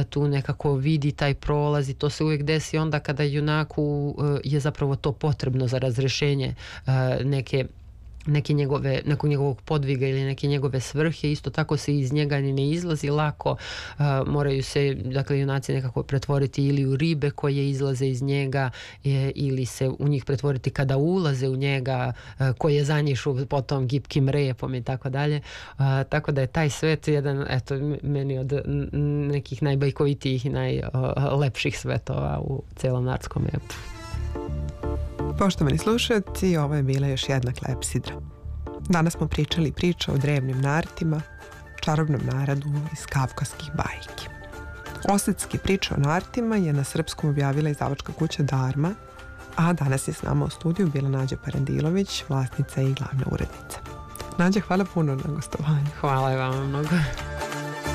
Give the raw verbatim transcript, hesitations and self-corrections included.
tu nekako vidi taj prolaz i to se uvijek desi onda kada junaku je zapravo to potrebno za razrešenje neke neke njegove, nekog njegovog podviga ili neke njegove svrhe. Isto tako se iz njega ni ne izlazi lako, uh, moraju se, dakle, junaci nekako pretvoriti ili u ribe koje izlaze iz njega je, ili se u njih pretvoriti kada ulaze u njega, uh, koje zanjišu potom gipkim repom i tako dalje. Uh, tako da je taj svet jedan, eto, meni od nekih najbajkovitijih i najlepših svetova u celom nardskom epu. Poštovani slušalci, ovo je bila još jedna klepsidra. Danas smo pričali priče o drevnim nartima, čarobnom narodu iz kafkaskih bajki. Osetski priče o nartima je na srpskom objavila izdavačka kuća Dharma, a danas je s nama u studiju bila Nađa Parandilović, vlasnica i glavna urednica. Nađa, hvala puno na gostovanju. Hvala i vama mnogo.